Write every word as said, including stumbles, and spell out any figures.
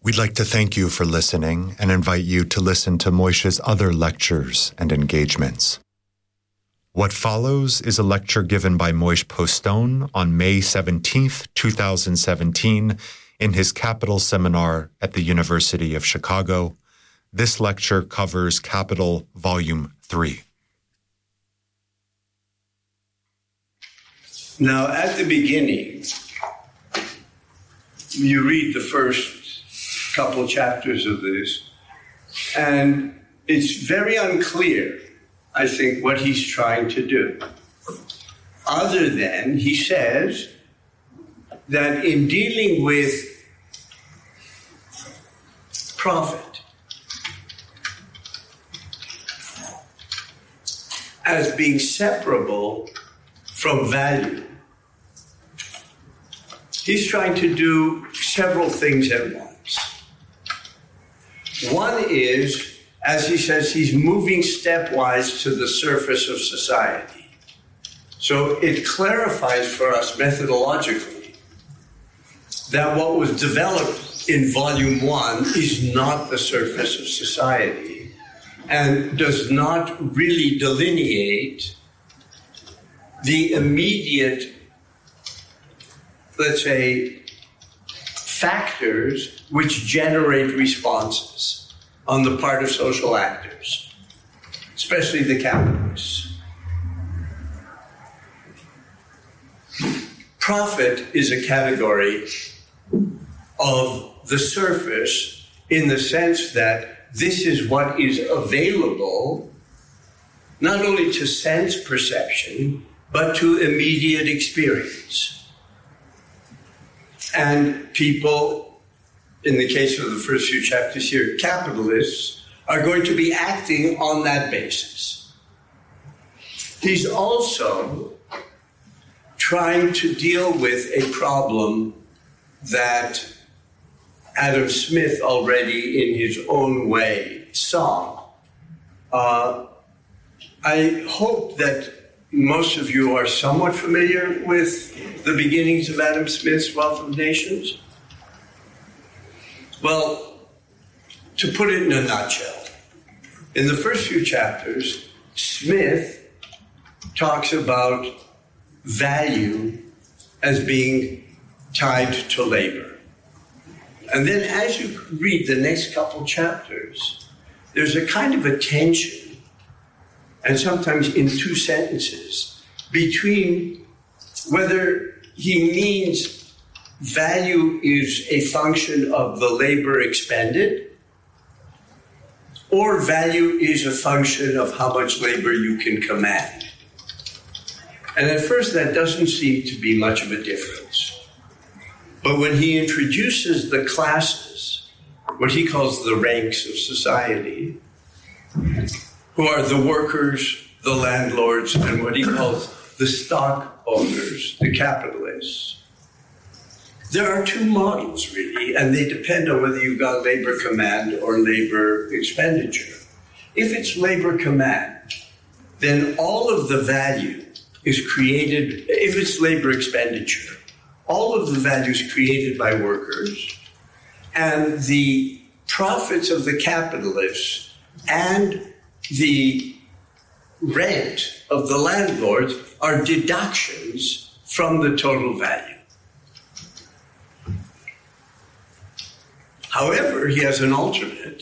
We'd like to thank you for listening and invite you to listen to Moishe's other lectures and engagements. What follows is a lecture given by Moishe Postone on May seventeenth, two thousand seventeen, in his Capital Seminar at the University of Chicago. This lecture covers Capital Volume three. Now, at the beginning, you read the first couple chapters of this, and it's very unclear, I think, what he's trying to do. Other than he says that in dealing with profit as being separable from value, he's trying to do several things at once. One is, as he says, he's moving stepwise to the surface of society. So it clarifies for us methodologically that what was developed in volume one is not the surface of society and does not really delineate the immediate, let's say, factors which generate responses on the part of social actors, especially the capitalists. Profit is a category of the surface in the sense that this is what is available not only to sense perception, but to immediate experience. And people, in the case of the first few chapters here, capitalists, are going to be acting on that basis. He's also trying to deal with a problem that Adam Smith already, in his own way, saw. Uh, I hope that most of you are somewhat familiar with the beginnings of Adam Smith's Wealth of Nations. Well, to put it in a nutshell, in the first few chapters, Smith talks about value as being tied to labor. And then as you read the next couple chapters, there's a kind of a tension, and sometimes in two sentences, between whether he means value is a function of the labor expended, or value is a function of how much labor you can command. And at first that doesn't seem to be much of a difference. But when he introduces the classes, what he calls the ranks of society, who are the workers, the landlords, and what he calls the stock owners, the capitalists. There are two models, really, and they depend on whether you've got labor command or labor expenditure. If it's labor command, then all of the value is created, if it's labor expenditure, all of the value is created by workers, and the profits of the capitalists and the rent of the landlords are deductions from the total value. However, he has an alternate